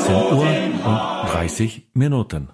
16:30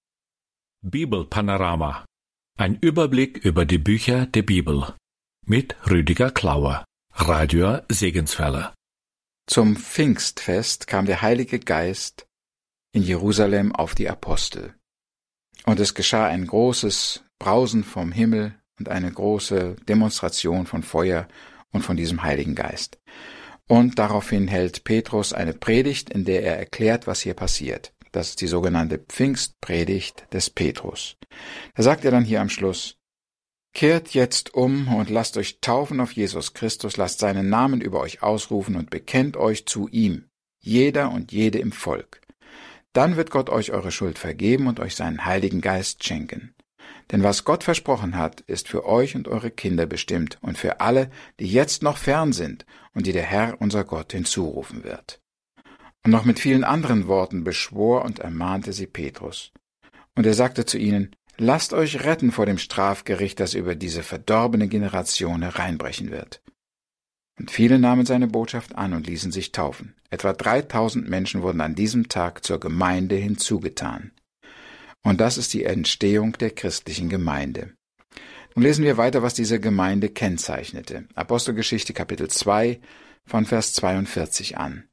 Bibelpanorama. Ein Überblick über die Bücher der Bibel. Mit Rüdiger Klauer, Radio Segenswelle. Zum Pfingstfest kam der Heilige Geist in Jerusalem auf die Apostel. Und es geschah ein großes Brausen vom Himmel und eine große Demonstration von Feuer und von diesem Heiligen Geist. Und daraufhin hält Petrus eine Predigt, in der er erklärt, was hier passiert. Das ist die sogenannte Pfingstpredigt des Petrus. Da sagt er dann hier am Schluss: Kehrt jetzt um und lasst euch taufen auf Jesus Christus, lasst seinen Namen über euch ausrufen und bekennt euch zu ihm, jeder und jede im Volk. Dann wird Gott euch eure Schuld vergeben und euch seinen Heiligen Geist schenken. Denn was Gott versprochen hat, ist für euch und eure Kinder bestimmt und für alle, die jetzt noch fern sind und die der Herr, unser Gott, hinzurufen wird. Und noch mit vielen anderen Worten beschwor und ermahnte sie Petrus. Und er sagte zu ihnen: Lasst euch retten vor dem Strafgericht, das über diese verdorbene Generation hereinbrechen wird. Und viele nahmen seine Botschaft an und ließen sich taufen. Etwa 3000 Menschen wurden an diesem Tag zur Gemeinde hinzugetan. Und das ist die Entstehung der christlichen Gemeinde. Nun lesen wir weiter, was diese Gemeinde kennzeichnete. Apostelgeschichte Kapitel 2 von Vers 42 an.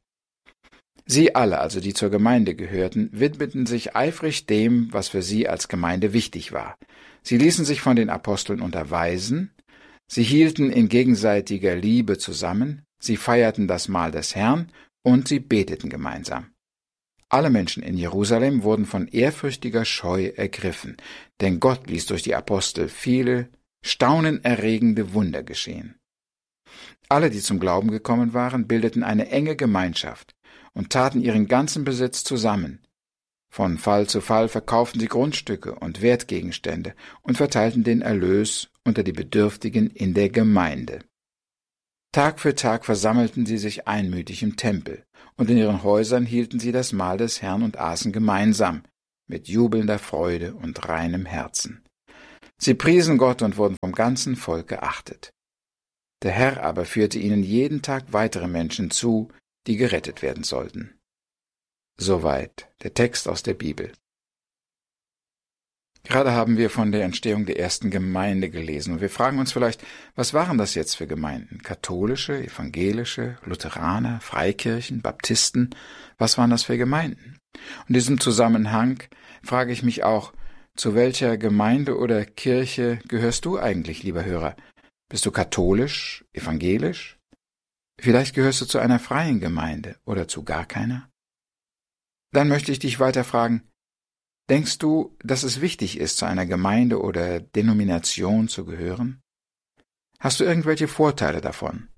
Sie alle, also die zur Gemeinde gehörten, widmeten sich eifrig dem, was für sie als Gemeinde wichtig war. Sie ließen sich von den Aposteln unterweisen, sie hielten in gegenseitiger Liebe zusammen, sie feierten das Mahl des Herrn und sie beteten gemeinsam. Alle Menschen in Jerusalem wurden von ehrfürchtiger Scheu ergriffen, denn Gott ließ durch die Apostel viele staunenerregende Wunder geschehen. Alle, die zum Glauben gekommen waren, bildeten eine enge Gemeinschaft und taten ihren ganzen Besitz zusammen. Von Fall zu Fall verkauften sie Grundstücke und Wertgegenstände und verteilten den Erlös unter die Bedürftigen in der Gemeinde. Tag für Tag versammelten sie sich einmütig im Tempel, und in ihren Häusern hielten sie das Mahl des Herrn und aßen gemeinsam, mit jubelnder Freude und reinem Herzen. Sie priesen Gott und wurden vom ganzen Volk geachtet. Der Herr aber führte ihnen jeden Tag weitere Menschen zu, die gerettet werden sollten. Soweit der Text aus der Bibel. Gerade haben wir von der Entstehung der ersten Gemeinde gelesen und wir fragen uns vielleicht, was waren das jetzt für Gemeinden? Katholische, evangelische, Lutheraner, Freikirchen, Baptisten? Was waren das für Gemeinden? Und in diesem Zusammenhang frage ich mich auch, zu welcher Gemeinde oder Kirche gehörst du eigentlich, lieber Hörer? Bist du katholisch, evangelisch? Vielleicht gehörst du zu einer freien Gemeinde oder zu gar keiner? Dann möchte ich dich weiter fragen, denkst du, dass es wichtig ist, zu einer Gemeinde oder Denomination zu gehören? Hast du irgendwelche Vorteile davon?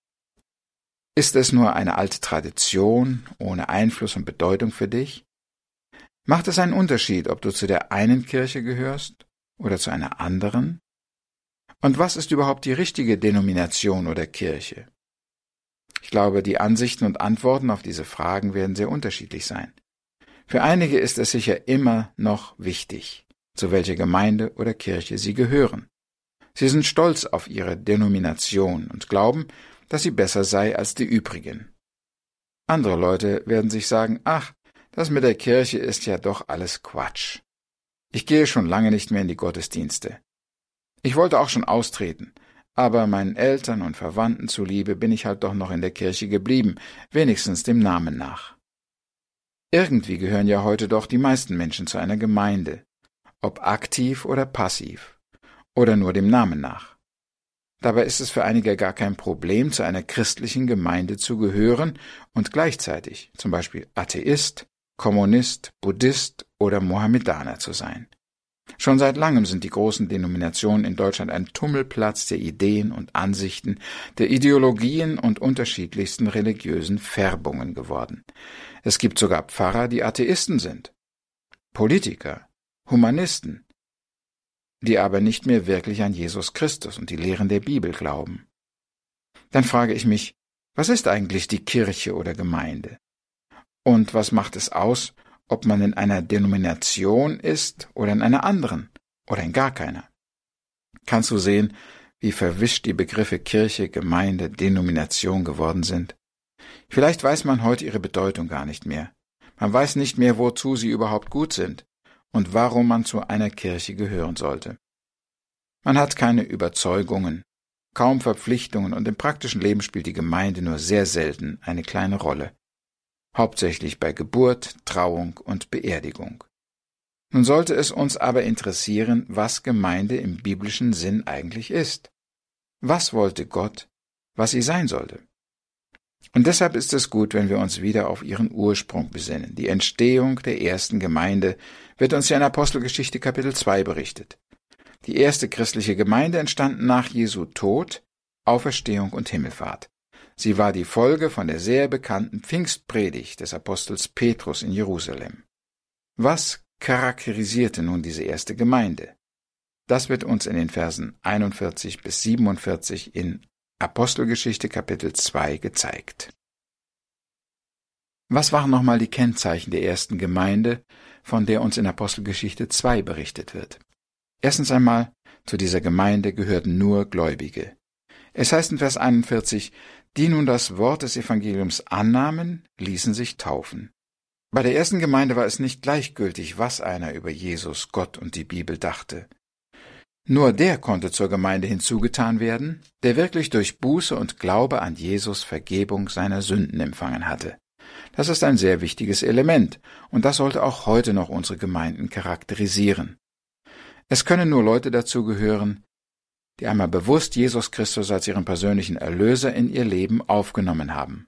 Ist es nur eine alte Tradition ohne Einfluss und Bedeutung für dich? Macht es einen Unterschied, ob du zu der einen Kirche gehörst oder zu einer anderen? Und was ist überhaupt die richtige Denomination oder Kirche? Ich glaube, die Ansichten und Antworten auf diese Fragen werden sehr unterschiedlich sein. Für einige ist es sicher immer noch wichtig, zu welcher Gemeinde oder Kirche sie gehören. Sie sind stolz auf ihre Denomination und glauben, dass sie besser sei als die übrigen. Andere Leute werden sich sagen, ach, das mit der Kirche ist ja doch alles Quatsch. Ich gehe schon lange nicht mehr in die Gottesdienste. Ich wollte auch schon austreten, aber meinen Eltern und Verwandten zuliebe bin ich halt doch noch in der Kirche geblieben, wenigstens dem Namen nach. Irgendwie gehören ja heute doch die meisten Menschen zu einer Gemeinde, ob aktiv oder passiv, oder nur dem Namen nach. Dabei ist es für einige gar kein Problem, zu einer christlichen Gemeinde zu gehören und gleichzeitig zum Beispiel Atheist, Kommunist, Buddhist oder Mohammedaner zu sein. Schon seit langem sind die großen Denominationen in Deutschland ein Tummelplatz der Ideen und Ansichten, der Ideologien und unterschiedlichsten religiösen Färbungen geworden. Es gibt sogar Pfarrer, die Atheisten sind, Politiker, Humanisten, die aber nicht mehr wirklich an Jesus Christus und die Lehren der Bibel glauben. Dann frage ich mich, was ist eigentlich die Kirche oder Gemeinde? Und was macht es aus, ob man in einer Denomination ist oder in einer anderen oder in gar keiner? Kannst du sehen, wie verwischt die Begriffe Kirche, Gemeinde, Denomination geworden sind? Vielleicht weiß man heute ihre Bedeutung gar nicht mehr. Man weiß nicht mehr, wozu sie überhaupt gut sind und warum man zu einer Kirche gehören sollte. Man hat keine Überzeugungen, kaum Verpflichtungen und im praktischen Leben spielt die Gemeinde nur sehr selten eine kleine Rolle. Hauptsächlich bei Geburt, Trauung und Beerdigung. Nun sollte es uns aber interessieren, was Gemeinde im biblischen Sinn eigentlich ist. Was wollte Gott, was sie sein sollte? Und deshalb ist es gut, wenn wir uns wieder auf ihren Ursprung besinnen. Die Entstehung der ersten Gemeinde wird uns ja in Apostelgeschichte Kapitel 2 berichtet. Die erste christliche Gemeinde entstand nach Jesu Tod, Auferstehung und Himmelfahrt. Sie war die Folge von der sehr bekannten Pfingstpredigt des Apostels Petrus in Jerusalem. Was charakterisierte nun diese erste Gemeinde? Das wird uns in den Versen 41 bis 47 in Apostelgeschichte Kapitel 2 gezeigt. Was waren nochmal die Kennzeichen der ersten Gemeinde, von der uns in Apostelgeschichte 2 berichtet wird? Erstens einmal, zu dieser Gemeinde gehörten nur Gläubige. Es heißt in Vers 41, die nun das Wort des Evangeliums annahmen, ließen sich taufen. Bei der ersten Gemeinde war es nicht gleichgültig, was einer über Jesus, Gott und die Bibel dachte. Nur der konnte zur Gemeinde hinzugetan werden, der wirklich durch Buße und Glaube an Jesus Vergebung seiner Sünden empfangen hatte. Das ist ein sehr wichtiges Element, und das sollte auch heute noch unsere Gemeinden charakterisieren. Es können nur Leute dazugehören, die einmal bewusst Jesus Christus als ihren persönlichen Erlöser in ihr Leben aufgenommen haben.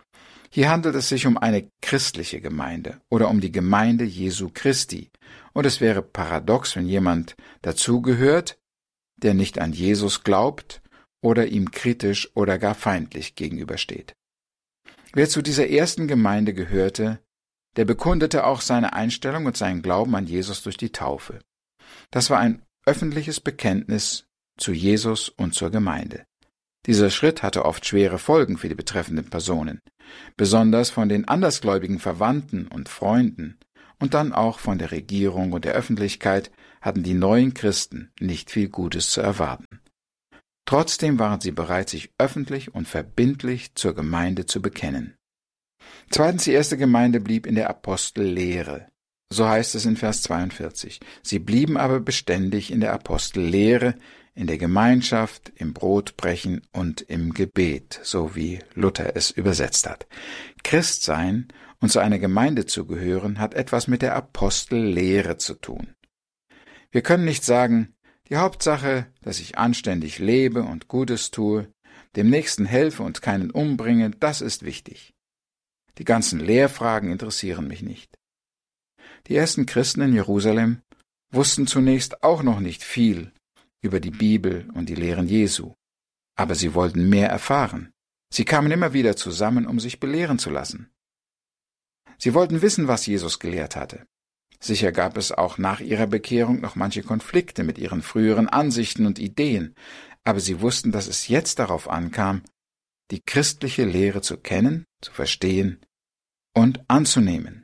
Hier handelt es sich um eine christliche Gemeinde oder um die Gemeinde Jesu Christi, und es wäre paradox, wenn jemand dazugehört, der nicht an Jesus glaubt oder ihm kritisch oder gar feindlich gegenübersteht. Wer zu dieser ersten Gemeinde gehörte, der bekundete auch seine Einstellung und seinen Glauben an Jesus durch die Taufe. Das war ein öffentliches Bekenntnis zu Jesus und zur Gemeinde. Dieser Schritt hatte oft schwere Folgen für die betreffenden Personen, besonders von den andersgläubigen Verwandten und Freunden und dann auch von der Regierung und der Öffentlichkeit hatten die neuen Christen nicht viel Gutes zu erwarten. Trotzdem waren sie bereit, sich öffentlich und verbindlich zur Gemeinde zu bekennen. Zweitens, die erste Gemeinde blieb in der Apostellehre. So heißt es in Vers 42. Sie blieben aber beständig in der Apostellehre, in der Gemeinschaft, im Brotbrechen und im Gebet, so wie Luther es übersetzt hat. Christsein und zu einer Gemeinde zu gehören, hat etwas mit der Apostellehre zu tun. Wir können nicht sagen, die Hauptsache, dass ich anständig lebe und Gutes tue, dem Nächsten helfe und keinen umbringe, das ist wichtig. Die ganzen Lehrfragen interessieren mich nicht. Die ersten Christen in Jerusalem wussten zunächst auch noch nicht viel über die Bibel und die Lehren Jesu, aber sie wollten mehr erfahren. Sie kamen immer wieder zusammen, um sich belehren zu lassen. Sie wollten wissen, was Jesus gelehrt hatte. Sicher gab es auch nach ihrer Bekehrung noch manche Konflikte mit ihren früheren Ansichten und Ideen, aber sie wussten, dass es jetzt darauf ankam, die christliche Lehre zu kennen, zu verstehen und anzunehmen.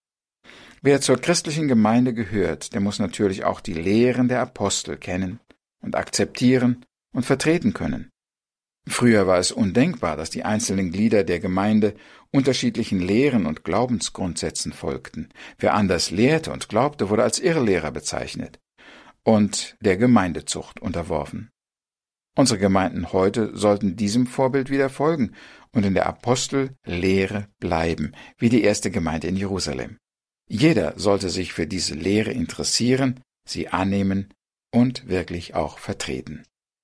Wer zur christlichen Gemeinde gehört, der muss natürlich auch die Lehren der Apostel kennen und akzeptieren und vertreten können. Früher war es undenkbar, dass die einzelnen Glieder der Gemeinde unterschiedlichen Lehren und Glaubensgrundsätzen folgten. Wer anders lehrte und glaubte, wurde als Irrlehrer bezeichnet und der Gemeindezucht unterworfen. Unsere Gemeinden heute sollten diesem Vorbild wieder folgen und in der Apostellehre bleiben, wie die erste Gemeinde in Jerusalem. Jeder sollte sich für diese Lehre interessieren, sie annehmen und wirklich auch vertreten.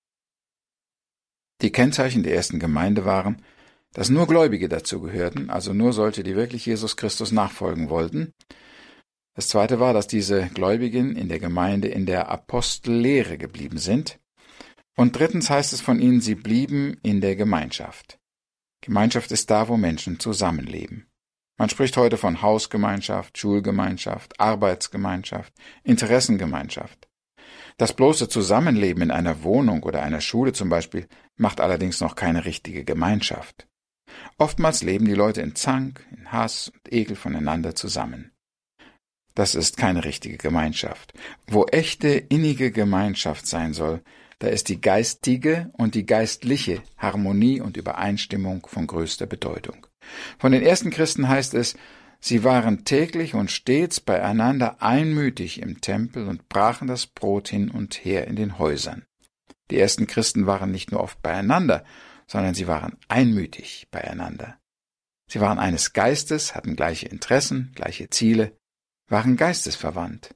Die Kennzeichen der ersten Gemeinde waren, dass nur Gläubige dazu gehörten, also nur solche, die wirklich Jesus Christus nachfolgen wollten. Das zweite war, dass diese Gläubigen in der Gemeinde in der Apostellehre geblieben sind. Und drittens heißt es von ihnen, sie blieben in der Gemeinschaft. Gemeinschaft ist da, wo Menschen zusammenleben. Man spricht heute von Hausgemeinschaft, Schulgemeinschaft, Arbeitsgemeinschaft, Interessengemeinschaft. Das bloße Zusammenleben in einer Wohnung oder einer Schule zum Beispiel macht allerdings noch keine richtige Gemeinschaft. Oftmals leben die Leute in Zank, in Hass und Ekel voneinander zusammen. Das ist keine richtige Gemeinschaft. Wo echte, innige Gemeinschaft sein soll, da ist die geistige und die geistliche Harmonie und Übereinstimmung von größter Bedeutung. Von den ersten Christen heißt es, Sie waren täglich und stets beieinander einmütig im Tempel und brachen das Brot hin und her in den Häusern. Die ersten Christen waren nicht nur oft beieinander, sondern sie waren einmütig beieinander. Sie waren eines Geistes, hatten gleiche Interessen, gleiche Ziele, waren geistesverwandt.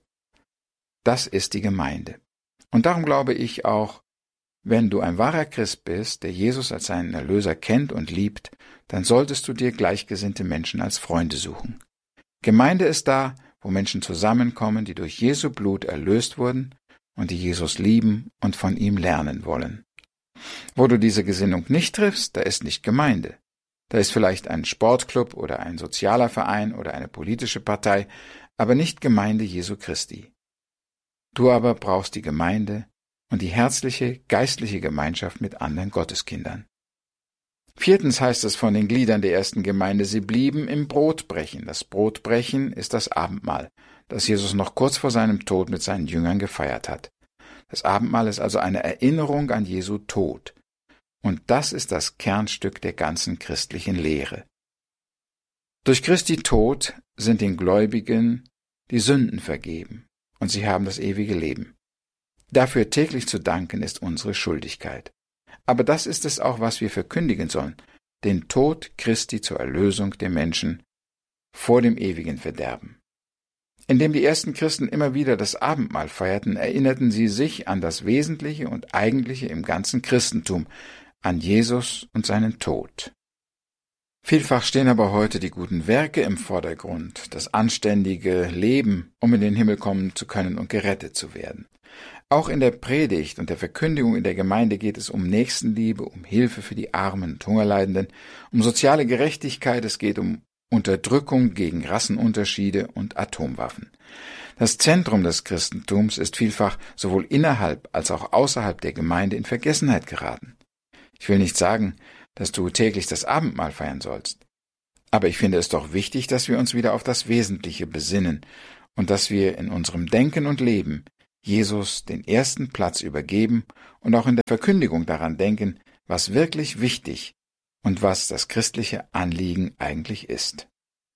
Das ist die Gemeinde. Und darum glaube ich auch, wenn du ein wahrer Christ bist, der Jesus als seinen Erlöser kennt und liebt, dann solltest du dir gleichgesinnte Menschen als Freunde suchen. Gemeinde ist da, wo Menschen zusammenkommen, die durch Jesu Blut erlöst wurden und die Jesus lieben und von ihm lernen wollen. Wo du diese Gesinnung nicht triffst, da ist nicht Gemeinde. Da ist vielleicht ein Sportclub oder ein sozialer Verein oder eine politische Partei, aber nicht Gemeinde Jesu Christi. Du aber brauchst die Gemeinde und die herzliche, geistliche Gemeinschaft mit anderen Gotteskindern. 4. heißt es von den Gliedern der ersten Gemeinde, sie blieben im Brotbrechen. Das Brotbrechen ist das Abendmahl, das Jesus noch kurz vor seinem Tod mit seinen Jüngern gefeiert hat. Das Abendmahl ist also eine Erinnerung an Jesu Tod. Und das ist das Kernstück der ganzen christlichen Lehre. Durch Christi Tod sind den Gläubigen die Sünden vergeben und sie haben das ewige Leben. Dafür täglich zu danken ist unsere Schuldigkeit. Aber das ist es auch, was wir verkündigen sollen, den Tod Christi zur Erlösung der Menschen vor dem ewigen Verderben. Indem die ersten Christen immer wieder das Abendmahl feierten, erinnerten sie sich an das Wesentliche und Eigentliche im ganzen Christentum, an Jesus und seinen Tod. Vielfach stehen aber heute die guten Werke im Vordergrund, das anständige Leben, um in den Himmel kommen zu können und gerettet zu werden. Auch in der Predigt und der Verkündigung in der Gemeinde geht es um Nächstenliebe, um Hilfe für die Armen und Hungerleidenden, um soziale Gerechtigkeit, es geht um Unterdrückung gegen Rassenunterschiede und Atomwaffen. Das Zentrum des Christentums ist vielfach sowohl innerhalb als auch außerhalb der Gemeinde in Vergessenheit geraten. Ich will nicht sagen, dass du täglich das Abendmahl feiern sollst. Aber ich finde es doch wichtig, dass wir uns wieder auf das Wesentliche besinnen und dass wir in unserem Denken und Leben Jesus den ersten Platz übergeben und auch in der Verkündigung daran denken, was wirklich wichtig und was das christliche Anliegen eigentlich ist.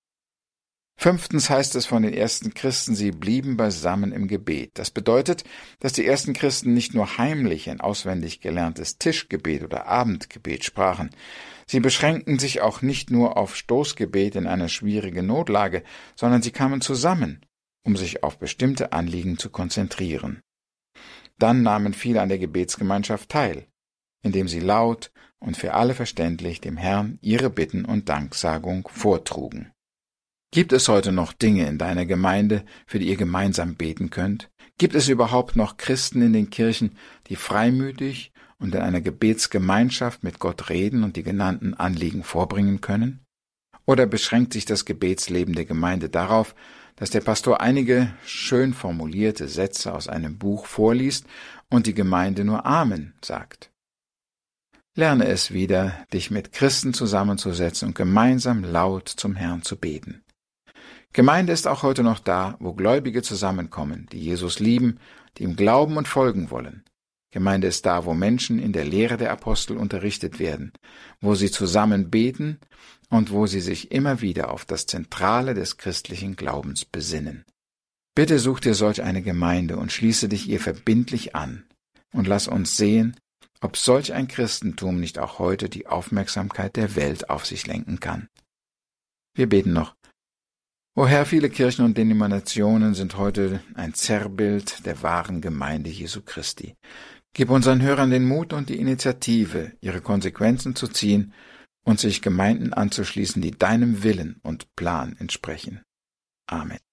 5. heißt es von den ersten Christen, sie blieben beisammen im Gebet. Das bedeutet, dass die ersten Christen nicht nur heimlich ein auswendig gelerntes Tischgebet oder Abendgebet sprachen. Sie beschränkten sich auch nicht nur auf Stoßgebet in einer schwierigen Notlage, sondern sie kamen zusammen, um sich auf bestimmte Anliegen zu konzentrieren. Dann nahmen viele an der Gebetsgemeinschaft teil, indem sie laut und für alle verständlich dem Herrn ihre Bitten und Danksagung vortrugen. Gibt es heute noch Dinge in deiner Gemeinde, für die ihr gemeinsam beten könnt? Gibt es überhaupt noch Christen in den Kirchen, die freimütig und in einer Gebetsgemeinschaft mit Gott reden und die genannten Anliegen vorbringen können? Oder beschränkt sich das Gebetsleben der Gemeinde darauf, dass der Pastor einige schön formulierte Sätze aus einem Buch vorliest und die Gemeinde nur Amen sagt? Lerne es wieder, dich mit Christen zusammenzusetzen und gemeinsam laut zum Herrn zu beten. Gemeinde ist auch heute noch da, wo Gläubige zusammenkommen, die Jesus lieben, die ihm glauben und folgen wollen. Gemeinde ist da, wo Menschen in der Lehre der Apostel unterrichtet werden, wo sie zusammen beten und wo sie sich immer wieder auf das Zentrale des christlichen Glaubens besinnen. Bitte such dir solch eine Gemeinde und schließe dich ihr verbindlich an und lass uns sehen, ob solch ein Christentum nicht auch heute die Aufmerksamkeit der Welt auf sich lenken kann. Wir beten noch. O Herr, viele Kirchen und Denominationen sind heute ein Zerrbild der wahren Gemeinde Jesu Christi. Gib unseren Hörern den Mut und die Initiative, ihre Konsequenzen zu ziehen und sich Gemeinden anzuschließen, die deinem Willen und Plan entsprechen. Amen.